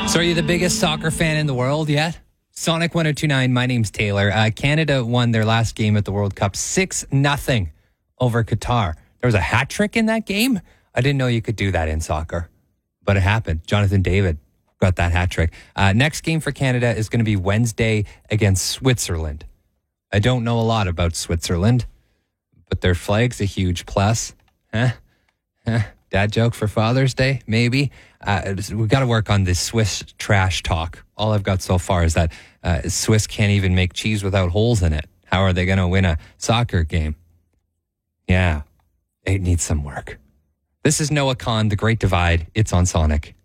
So are you the biggest soccer fan in the world yet? Sonic 1029, my name's Taylor. Canada won their last game at the World Cup 6-0 over Qatar. There was a hat trick in that game. I didn't know you could do that in soccer, but it happened. Jonathan David got that hat trick. Next game for Canada is going to be Wednesday against Switzerland. I don't know a lot about Switzerland, but their flag's a huge plus. Dad joke for Father's Day, maybe. We've got to work on this Swiss trash talk. All I've got so far is that Swiss can't even make cheese without holes in it. How are they going to win a soccer game? Yeah, it needs some work. This is Noah Kahn, The Great Divide. It's on Sonic.